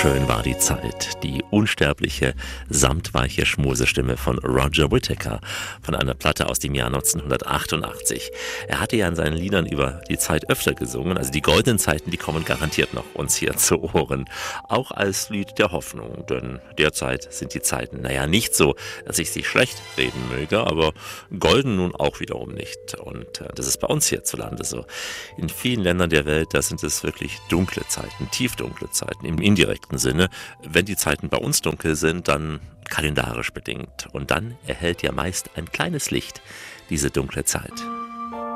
Schön war die Zeit. Die unsterbliche, samtweiche Schmusestimme von Roger Whittaker von einer Platte aus dem Jahr 1988. Er hatte ja in seinen Liedern über die Zeit öfter gesungen, also die goldenen Zeiten, die kommen garantiert noch uns hier zu Ohren. Auch als Lied der Hoffnung, denn derzeit sind die Zeiten, nicht so, dass ich sie schlecht reden möge, aber golden nun auch wiederum nicht. Und das ist bei uns hierzulande so. In vielen Ländern der Welt, da sind es wirklich dunkle Zeiten, tiefdunkle Zeiten im indirekten Sinne. Wenn die Zeiten bei uns dunkel sind, dann kalendarisch bedingt. Und dann erhellt ja meist ein kleines Licht diese dunkle Zeit.